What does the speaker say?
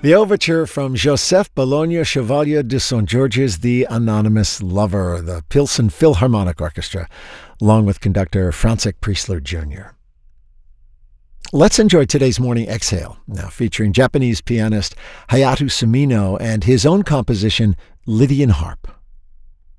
The overture from Joseph Bologna Chevalier de St. George's The Anonymous Lover, the Pilsen Philharmonic Orchestra, along with conductor Francis Priestler Jr. Let's enjoy today's Morning Exhale, now featuring Japanese pianist Hayato Sumino and his own composition, Lydian Harp.